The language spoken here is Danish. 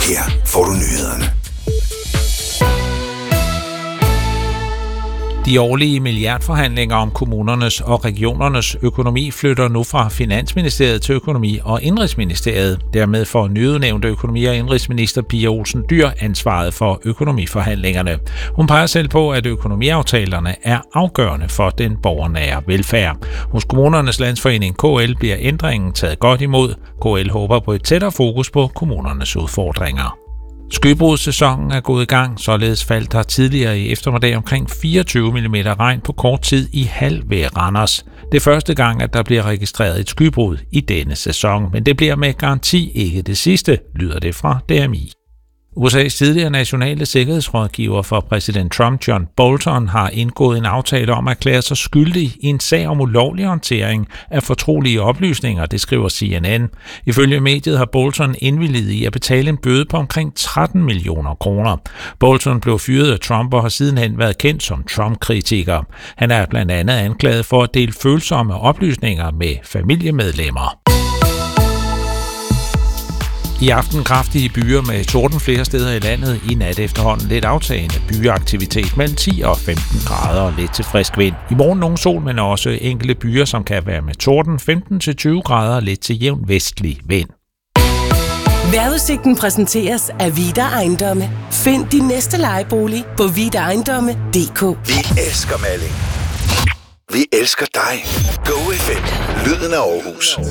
Her får du nyhederne. De årlige milliardforhandlinger om kommunernes og regionernes økonomi flytter nu fra Finansministeriet til Økonomi- og Indenrigsministeriet. Dermed får nyudnævnte økonomi- og indenrigsminister Pia Olsen Dyhr ansvaret for økonomiforhandlingerne. Hun peger selv på, at økonomiaftalerne er afgørende for den borgernære velfærd. Hos Kommunernes Landsforening KL bliver ændringen taget godt imod. KL håber på et tættere fokus på kommunernes udfordringer. Skybrudssæsonen er gået i gang, således faldt der tidligere i eftermiddag omkring 24 mm regn på kort tid i Hald ved Randers. Det er første gang, at der bliver registreret et skybrud i denne sæson, men det bliver med garanti ikke det sidste, lyder det fra DMI. USA's tidligere nationale sikkerhedsrådgiver for præsident Trump, John Bolton, har indgået en aftale om at erklære sig skyldig i en sag om ulovlig håndtering af fortrolige oplysninger, det skriver CNN. Ifølge mediet har Bolton indvilliget i at betale en bøde på omkring 13 millioner kroner. Bolton blev fyret af Trump og har sidenhen været kendt som Trump-kritiker. Han er blandt andet anklaget for at dele følsomme oplysninger med familiemedlemmer. I aften kraftige byer med torden flere steder i landet. I nat efterhånden lidt aftagende byaktivitet mellem 10 og 15 grader og lidt til frisk vind. I morgen nogen sol, men også enkelte byer, som kan være med torden 15 til 20 grader og lidt til jævn vestlig vind. Vejrudsigten præsenteres af Vida Ejendomme. Find din næste lejebolig på vidaejendomme.dk. Vi elsker Malling. Vi elsker dig. Go FM. Lyden af Aarhus.